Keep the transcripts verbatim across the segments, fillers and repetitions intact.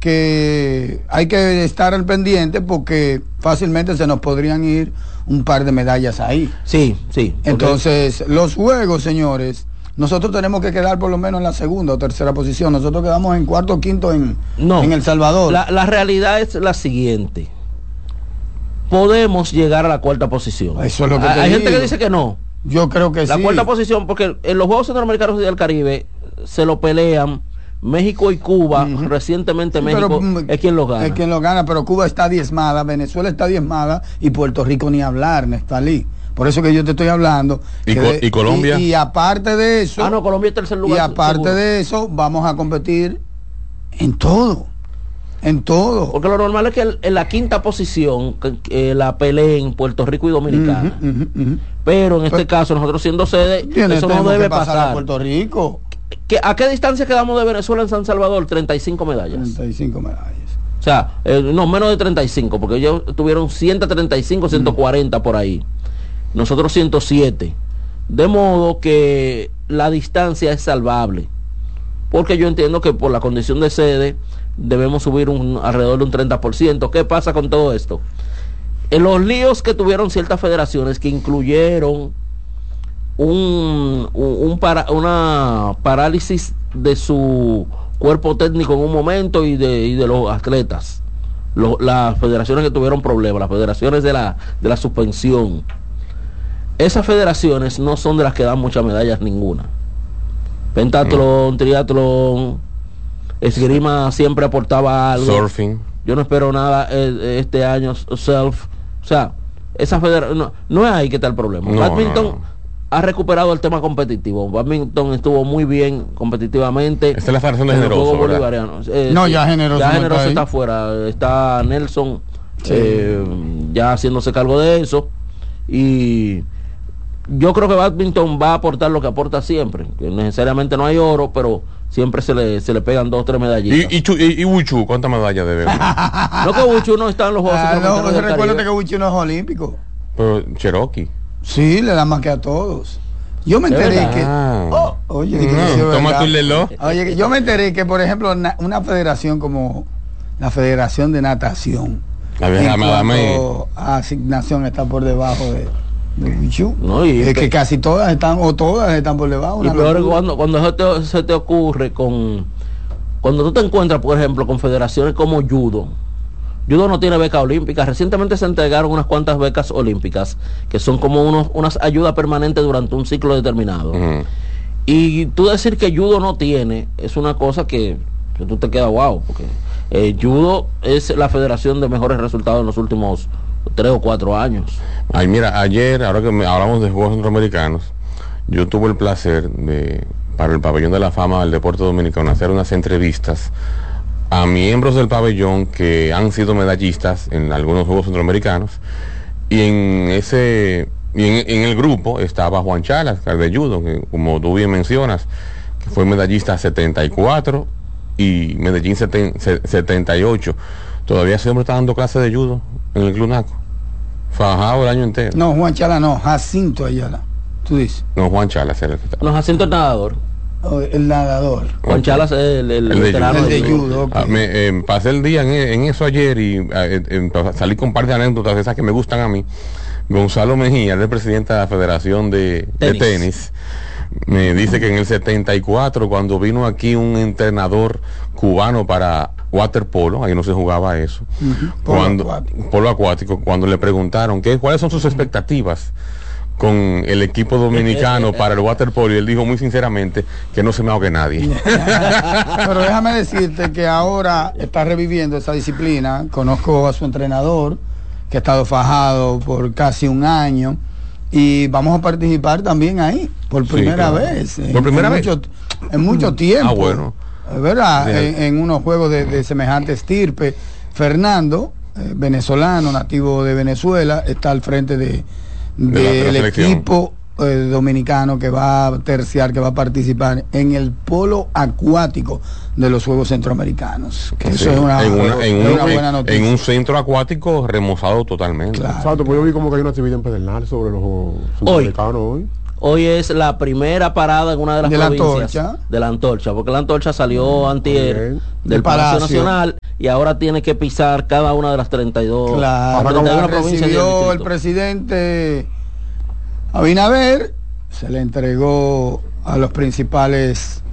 que hay que estar al pendiente porque fácilmente se nos podrían ir un par de medallas ahí. Sí, sí. Entonces, los juegos, señores, nosotros tenemos que quedar por lo menos en la segunda o tercera posición. Nosotros quedamos en cuarto o quinto en, no, en El Salvador. La, la realidad es la siguiente. Podemos llegar a la cuarta posición. Eso es lo que Hay te gente digo. que dice que no. Yo creo que la sí. La cuarta posición, porque en los Juegos Centroamericanos y del Caribe se lo pelean México y Cuba. Uh-huh. Recientemente sí, México pero, es quien lo gana. Es quien lo gana, pero Cuba está diezmada, Venezuela está diezmada y Puerto Rico ni hablar, Nestalí. Por eso que yo te estoy hablando. ¿Y, de, ¿Y Colombia? Y, y aparte de eso. Ah, no, Colombia es tercer lugar. Y aparte seguro. de eso, vamos a competir en todo. En todo. Porque lo normal es que en la quinta posición que, que la peleen Puerto Rico y Dominicana. Uh-huh, uh-huh, uh-huh. Pero en este pues, caso, nosotros siendo sede, eso no debe pasar. pasar a Puerto Rico. ¿Qué, ¿A qué distancia quedamos de Venezuela en San Salvador? treinta y cinco medallas. treinta y cinco medallas. O sea, eh, no, menos de treinta y cinco, porque ellos tuvieron ciento treinta y cinco, ciento cuarenta uh-huh. por ahí. Nosotros ciento siete. De modo que la distancia es salvable. Porque yo entiendo que por la condición de sede debemos subir un, alrededor de un treinta por ciento. ¿Qué pasa con todo esto? En los líos que tuvieron ciertas federaciones que incluyeron un, un, un para, una parálisis de su cuerpo técnico en un momento y de, y de los atletas. Lo, las federaciones que tuvieron problemas, las federaciones de la, de la suspensión. Esas federaciones no son de las que dan muchas medallas ninguna. Pentatlón, mm. triatlón, esgrima siempre aportaba algo. Surfing. Yo no espero nada eh, este año, surf. O sea, esa federación, no, no es ahí que está el problema. No, Badminton no, no. ha recuperado el tema competitivo. Badminton estuvo muy bien competitivamente. Esta es la federación de Generoso, eh, No, sí, ya Generoso Ya no Generoso está, está fuera. Está Nelson sí. eh, ya haciéndose cargo de eso. Y yo creo que Badminton va a aportar lo que aporta siempre, que necesariamente no hay oro, pero siempre se le, se le pegan dos o tres medallitas. ¿Y, y, y, y Wuchu, cuántas medallas debe haber? No, que Wuchu no está en los Juegos ah, Centroamericanos no, del recuérdate que Wuchu no es olímpico. Pero Cherokee. Sí, le da más que a todos. Yo me enteré que... Oh, oye, no, que sí, toma tu lelo. Oye, yo me enteré que, por ejemplo, una, una federación como la Federación de Natación, la vieja en cuanto a asignación está por debajo de... No, y es que casi todas están o todas están por debajo. Y peor cuando, cuando eso te, se te ocurre con cuando tú te encuentras, por ejemplo, con federaciones como judo. Judo no tiene beca olímpica. Recientemente se entregaron unas cuantas becas olímpicas que son como unos, unas ayudas permanentes durante un ciclo determinado. Uh-huh. Y tú decir que judo no tiene es una cosa que, que tú te quedas wow, porque eh, judo es la federación de mejores resultados en los últimos tres o cuatro años. Ay, mira, ayer, ahora que me, hablamos de Juegos Centroamericanos, yo tuve el placer de, para el Pabellón de la Fama del Deporte Dominicano, hacer unas entrevistas a miembros del pabellón que han sido medallistas en algunos Juegos Centroamericanos, y en ese y en, en el grupo estaba Juan Chalas, el de judo, que como tú bien mencionas, que fue medallista setenta y cuatro y Medellín setenta y ocho. Todavía ese hombre está dando clases de judo en el Club Naco. Fajado el año entero. No, Juan Chala no, Jacinto Ayala. Tú dices. No, Juan Chalas era el que estaba. No, Jacinto el nadador. Oh, el nadador. Juan okay. Chalas es el, el, el de veterano judo. El de judo. judo okay. ah, me, eh, pasé el día en, en eso ayer y eh, eh, salí con un par de anécdotas esas que me gustan a mí. Gonzalo Mejía, el presidente de la Federación de Tenis. de Tenis, me dice que en el setenta y cuatro, cuando vino aquí un entrenador cubano para waterpolo, ahí no se jugaba eso, uh-huh. cuando, polo, acuático. polo acuático, cuando le preguntaron ¿qué, cuáles son sus expectativas con el equipo dominicano para el waterpolo, y él dijo muy sinceramente que no se me ahogue nadie. Pero déjame decirte que ahora está reviviendo esa disciplina. Conozco a su entrenador, que ha estado fajado por casi un año, y vamos a participar también ahí por primera sí, claro. vez por en, primera en vez mucho, en mucho tiempo. Ah, bueno. ¿Verdad? En, en unos juegos de, de semejante estirpe. Fernando, eh, venezolano, nativo de Venezuela, está al frente de del de equipo eh, dominicano que va a terciar, que va a participar en el polo acuático de los Juegos Centroamericanos. Que sí. Eso es una, en una, en es un, una buena noticia. En un centro acuático remozado totalmente. Claro. Exacto, pues yo vi como que hay una actividad en Pedernal sobre los Juegos Centroamericanos hoy. hoy es la primera parada en una de las de provincias la antorcha. de la antorcha, porque la antorcha salió antier Okay. del Del Palacio Palacio. Nacional y ahora tiene que pisar cada una de las treinta y dos, Claro, treinta y uno la provincias y recibió el distritos. presidente Abinader, se le entregó a los principales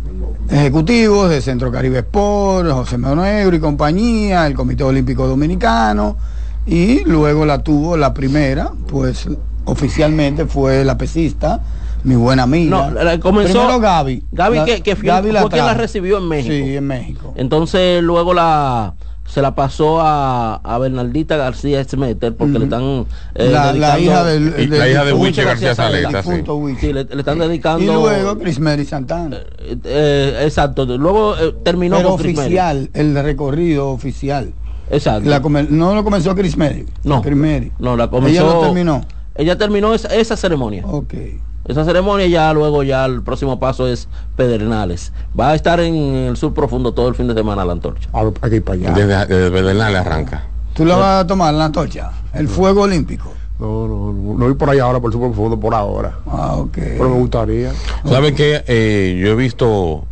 ejecutivos de Centro Caribe Sport, José Monegro y compañía, el Comité Olímpico Dominicano, y luego la tuvo la primera, pues oficialmente fue la pesista, mi buena amiga. No, la- comenzó Primero Gaby. Gaby La- que, que fue, Gaby fue quien la trajo. recibió en México. Sí, en México. Entonces luego la se la pasó a, a Bernaldita García Smeter porque Ujú. le están eh, la, la dedicando- hija del, Y del la hija de difunto Wiche García Saleta, sí. difunto Wiche. sí, le, le están dedicando Y luego Chris Mary Santana. eh, eh, exacto, luego eh, terminó Pero con Chris Mary. oficial, el recorrido oficial. Exacto. La come- no lo comenzó Chris Mary. No. Chris Mary. No, la comenzó. Ella lo terminó. Ella terminó esa, esa ceremonia. Ok. Esa ceremonia ya luego ya el próximo paso es Pedernales. Va a estar en el sur profundo todo el fin de semana la antorcha. Ah, hay que ir para allá. Desde, desde Pedernales arranca. ¿Tú la vas a tomar la antorcha? El fuego olímpico. No, no, no, no ir por allá ahora, por super profundo, por ahora. Ah, ok. Pero me gustaría. ¿Sabe qué? Eh, yo he visto,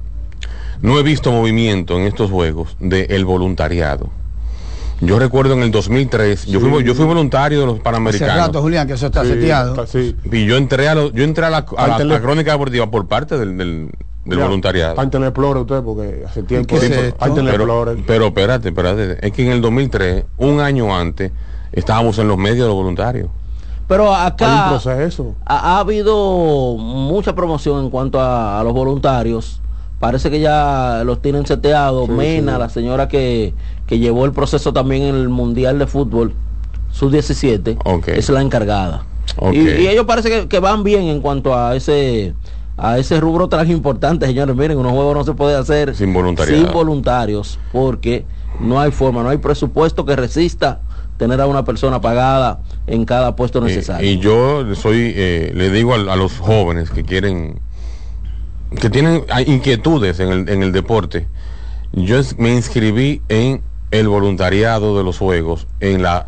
no he visto movimiento en estos juegos del voluntariado. Yo recuerdo en el dos mil tres, yo, Sí. fui, yo fui voluntario de los Hace Panamericanos. rato, Julián, que eso está Sí, seteado. está- sí. Y yo entré a, lo- yo entré a la, a la- Al a la tele- crónica deportiva por parte del, del, del Ya, voluntariado. Está en Teleexplorer usted, porque hace tiempo. ¿Qué es Sí, esto? está en Pero, Teleexplorer. pero espérate, espérate. Es que en el dos mil tres, un año antes, estábamos en los medios de los voluntarios. Pero Hay acá un proceso. ha, ha habido mucha promoción en cuanto a, a los voluntarios. Parece que ya los tienen seteados. Sí, Mena, sí. la señora que, que llevó el proceso también en el Mundial de Fútbol, sub diecisiete, Ok. es la encargada. Ok. Y, y ellos parece que, que van bien en cuanto a ese a ese rubro tan importante, señores. Miren, unos juegos no se puede hacer Sin voluntariado. sin voluntarios, porque no hay forma, no hay presupuesto que resista tener a una persona pagada en cada puesto Y, necesario. y yo soy, eh, le digo a, a los jóvenes que quieren, que tienen ah, inquietudes en el, en el deporte, yo es- me inscribí en el voluntariado de los juegos en la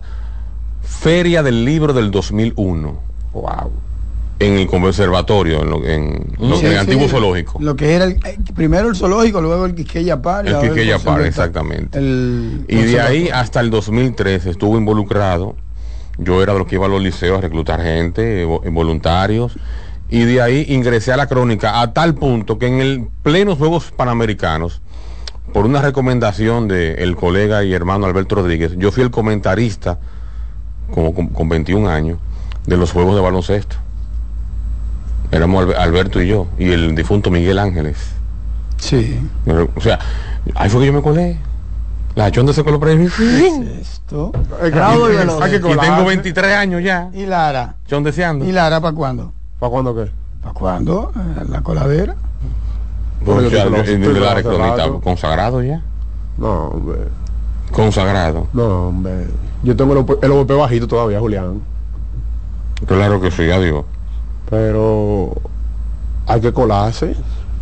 Feria del Libro del dos mil uno, Wow. en el conservatorio, en, lo- en, lo- Sí, en el sí, antiguo zoológico. Lo que era el, eh, primero el zoológico, luego el Quisqueya Park. y El ahora Quisqueya Park, conservatorio. exactamente. El Y de ahí conservatorio. hasta el dos mil tres estuve involucrado. Yo era de los que iba a los liceos a reclutar gente, eh, vo- eh, voluntarios. Y de ahí ingresé a la crónica a tal punto que en el plenos Juegos Panamericanos, por una recomendación del colega y hermano Alberto Rodríguez, yo fui el comentarista, como con, con veintiún años, de los Juegos de Baloncesto. Éramos Albe- Alberto y yo, y el difunto Miguel Ángeles. Sí. O sea, ahí fue que yo me colé. La chonda se coló por ahí. Esto. Hay que- Raudo y hay que- veloz. hay que Y tengo colarse. veintitrés años ya. ¿Y Lara? Chondeseando. ¿Y Lara para cuándo? ¿Para cuándo qué? ¿Para cuándo? Eh, La coladera. Pues, Porque ya, yo te lo- de- de te lo la hace recronita, rato. consagrado ya. No, hombre. Consagrado. No, hombre. Yo tengo el, O P el O P bajito todavía, Julián. Claro que sí, adiós. Pero hay que colarse.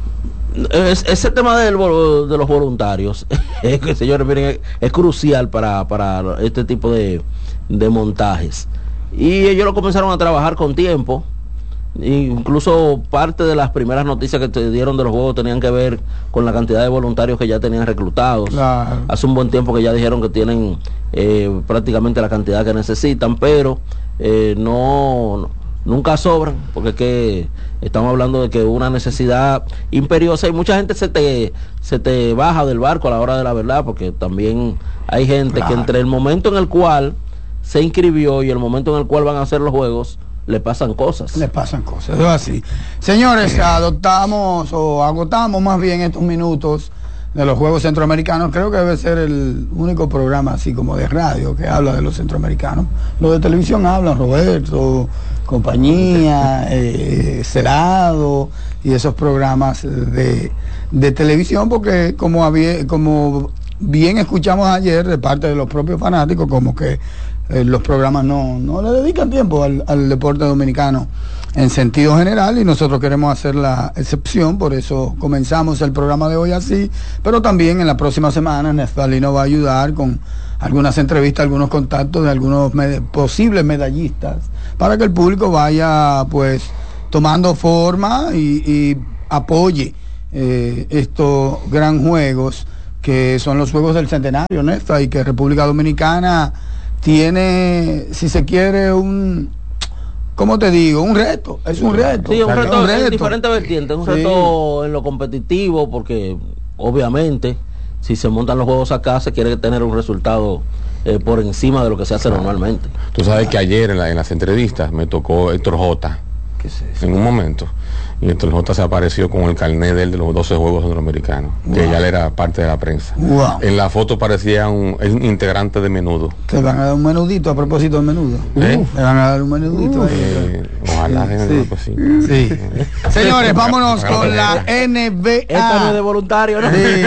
Es, ese tema del, vol- de los voluntarios, es que señores, miren, es, es crucial para, para este tipo de, de montajes. Y ellos lo comenzaron a trabajar con tiempo. Incluso parte de las primeras noticias que te dieron de los juegos tenían que ver con la cantidad de voluntarios que ya tenían reclutados. Claro. Hace un buen tiempo que ya dijeron que tienen eh, prácticamente la cantidad que necesitan, pero eh, no, no- nunca sobran, porque es que estamos hablando de que una necesidad imperiosa y mucha gente se te se te baja del barco a la hora de la verdad, porque también hay gente Claro. que entre el momento en el cual se inscribió y el momento en el cual van a hacer los juegos le pasan cosas. Les pasan cosas, es así. Señores, adoptamos o agotamos más bien estos minutos de los Juegos Centroamericanos. Creo que debe ser el único programa así como de radio que habla de los centroamericanos. Los de televisión hablan, Roberto, compañía, eh, Cerado y esos programas de, de televisión, porque como, había, como bien escuchamos ayer de parte de los propios fanáticos, como que eh, los programas no, no le dedican tiempo al, al deporte dominicano en sentido general, y nosotros queremos hacer la excepción, por eso comenzamos el programa de hoy así, pero también en la próxima semana Neftalino va a ayudar con algunas entrevistas, algunos contactos de algunos med- posibles medallistas, para que el público vaya pues tomando forma y, y apoye eh, estos gran juegos que son los Juegos del Centenario, Néstor, y que República Dominicana tiene, si se quiere, un, ¿cómo te digo? Un reto, es un reto. Sí, un reto, un reto. en diferentes vertientes, un sí. reto en lo competitivo, porque obviamente si se montan los juegos acá se quiere tener un resultado eh, por encima de lo que se hace claro. normalmente. Tú sabes que ayer en, la, en las entrevistas me tocó Héctor J. ¿Qué es eso? En un momento. Y Héctor J se apareció con el carnet de él de los doce Juegos Centroamericanos, wow. que ya le era parte de la prensa. Wow. En la foto parecía un, un integrante de Menudo. Te van a dar un menudito a propósito del Menudo. ¿Eh? Te van a dar un menudito. Uh, ahí, eh, ojalá. Sí. Sí. Sí. Sí. Señores, vámonos con la N B A. Esto no es de voluntario, ¿no? Sí.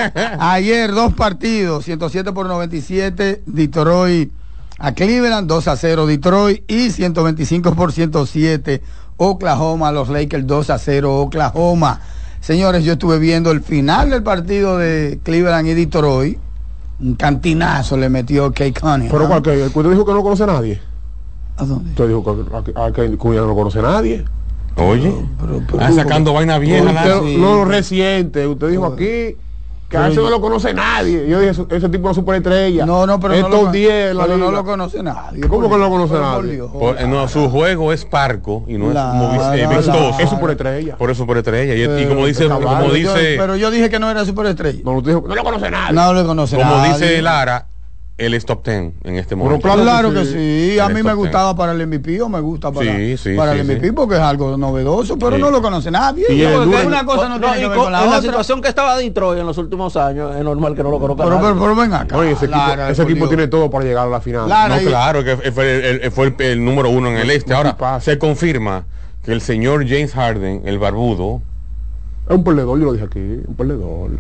Ayer dos partidos, ciento siete por noventa y siete, Detroit a Cleveland, dos a cero Detroit, y ciento veinticinco por ciento siete Oklahoma, los Lakers dos a cero Oklahoma. Señores, yo estuve viendo el final del partido de Cleveland y Detroit. Un cantinazo le metió Kay Cunningham. ¿Pero cuál que? ¿Usted dijo que no conoce a nadie? ¿A dónde? Usted dijo que a, a, a Cunningham no conoce a nadie. Oye, pero, pero, pero, ah, sacando vaina vieja. Usted, sí. No, reciente. Usted dijo aquí que a eso no lo conoce nadie. Yo dije, ese tipo es una superestrella. No, no, pero, Estos no, lo, diez, pero no lo conoce nadie. ¿Cómo que no lo conoce nadie? Dios, por, no, su juego es parco y no la, es movi- eh, la, vistoso. Es superestrella. Por eso superestrella. Y, Pero, y como dice, caballo, como dice, yo, pero yo dije que no era superestrella. No, usted dijo, no lo conoce nadie. No lo conoce como nadie. dice Lara, él es top ten en este momento. Pero claro, claro que sí, a él mí me gustaba ten. Para el M V P o me gusta para, sí, sí, para sí, el M V P sí. porque es algo novedoso, pero sí. No lo conoce nadie. Y no, duro, una cosa no, no tiene que ver con la en otra. La situación que estaba Detroit en los últimos años es normal que no lo conozca pero, nadie. Pero, pero ven acá. No, ese equipo, Lara, ese equipo tiene todo para llegar a la final. Lara, no, y... claro, que fue el, el, fue el, el número uno en el este. Ahora se confirma que el señor James Harden, el barbudo, es un perdedor, yo lo dije aquí, un perdedor.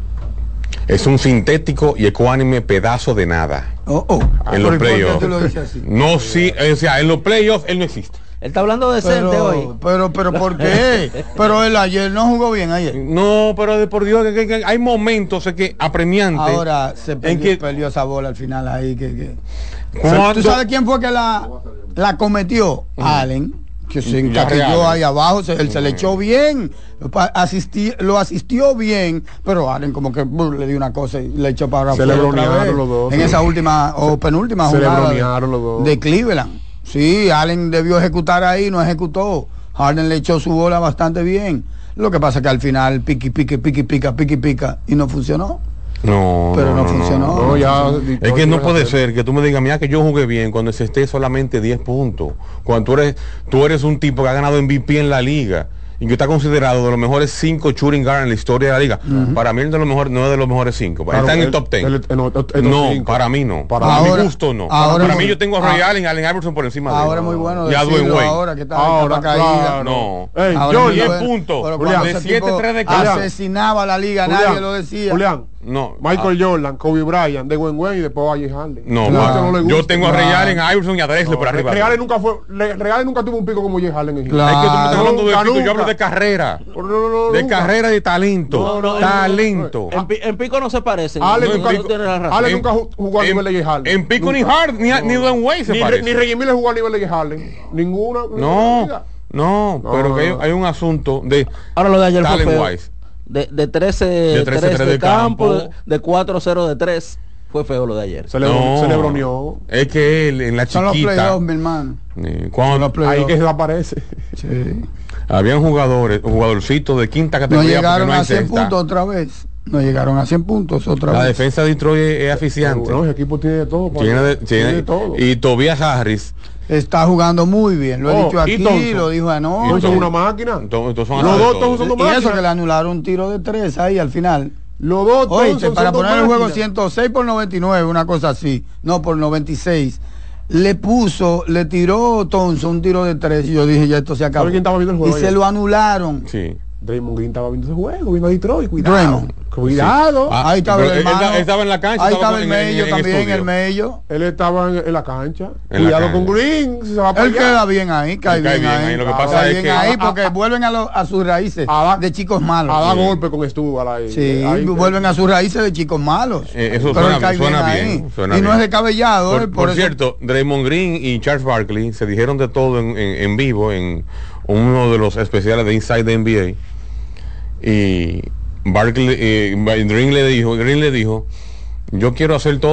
Es un sintético y ecuánime pedazo de nada. Oh, oh. En los playoffs. No, sí, o sea, en los playoffs él no existe. Él está hablando decente pero, hoy. Pero, pero, ¿por qué? Pero él ayer no jugó bien ayer. No, pero de por Dios, que, que, que hay momentos en que apremiantes. Ahora se perdió, en que, perdió esa bola al final ahí. Que, que. ¿Tú sabes quién fue que la, la cometió? Uh-huh. Allen. Que se encarriló ahí abajo, se, él uh-huh. se le echó bien, asistí, lo asistió bien, pero Allen como que uh, le dio una cosa y le echó para afuera. Se le bronearon los dos. En sí. Esa última o penúltima se jugada le bronearon los dos. De Cleveland. Sí, Allen debió ejecutar ahí, no ejecutó. Harden le echó su bola bastante bien. Lo que pasa es que al final piqui, piqui, piqui, pica, piqui, pica y no funcionó. No, pero no, no funcionó. No, no, ya, es que no puede ser que tú me digas, mira que yo jugué bien cuando se esté solamente diez puntos. Cuando tú eres, tú eres un tipo que ha ganado M V P en la liga y que está considerado de los mejores cinco shooting guard en la historia de la liga. Uh-huh. Para mí es de los mejores, no es de los mejores cinco. Claro, está en el, el top ten. El, el, el, no, cinco. Para mí no. Para ahora, mi gusto no. Ahora para mí yo tengo a Ray Allen, Allen Iverson por encima de él. Ahora es muy bueno. Y a Dwayne Wade. Ahora que está ahora, caída. Claro. No. Hey, yo diez puntos. De siete tres de cada. Asesinaba la liga, Julián, nadie lo decía. Julián. No, Michael ah, Jordan, Kobe Bryant, de Wayne Wayne y después a Ray Harden. No, claro. no yo tengo a Ray Allen, a Iverson y a Drexler no, por arriba. Ray Allen nunca fue, Ray Allen nunca tuvo un pico como Ray Harden. Claro. Es que tú me estás hablando de pico, yo hablo de carrera. No, no, no, de nunca. Carrera y de talento. No, no, talento. En, en, en pico no se parecen. Allen no, nunca, tiene la razón. Allen nunca jugó a nivel de Ray Harden. En pico ni Harden, ni, ni Dwayne Wade se parece. Ni Reggie Miller jugó a nivel de Ray Harden. Ninguna. No, no, pero que hay un asunto de ahora lo de ayer fue feo. De, de trece, de trece tres de, de campo, campo. De, de cuatro cero de tres. Fue feo lo de ayer. Se le, no, se le broneó. Es que él en la chiquita. Son los playoffs, mi hermano. Eh, cuando, ahí que desaparece. Sí. Habían jugadores, jugadorcitos de quinta categoría. No llegaron no a cien sexta. puntos otra vez. No llegaron a cien puntos otra la vez. La defensa de Detroit es, es aficiante. No, ese equipo tiene de todo. Tiene de, tiene, tiene de todo. Y Tobias Harris está jugando muy bien, lo he oh, dicho aquí, lo dijo anoche. Entonces una máquina. Entonces son los dos todos usando máquinas. Y eso que le anularon un tiro de tres ahí al final. Los dos Oye, son, para son poner el juego ciento seis por noventa y nueve, una cosa así, no por noventa y seis. Le puso, le tiró Thompson un tiro de tres y yo dije, ya esto se acabó. ¿Quién estaba viendo el juego y ayer? Se lo anularon. Sí. Draymond Green estaba viendo ese juego, viendo a Detroit, cuidado. Draymond. Cuidado. Sí. Ah, ahí estaba el hermano. Él, él estaba en la cancha. Ahí estaba el Mello también, estudio. el Mello. Él estaba en, en la cancha. En cuidado la con Green. Se va para él allá. queda bien ahí, cae, cae bien, bien ahí. ahí. Lo que ah, pasa es bien que ahí porque a, vuelven a, lo, a sus raíces a, de chicos malos. A dar sí. golpe con Stuart ahí. Sí, ahí, vuelven a sus raíces de chicos malos. Eh, eso pero suena, suena bien. Suena y no bien. es descabellado. Por, eh, por por eso... cierto, Draymond Green y Charles Barkley se dijeron de todo en, en, en vivo en uno de los especiales de Inside the N B A, y Barkley, eh, Green le dijo, Green le dijo, yo quiero hacer todo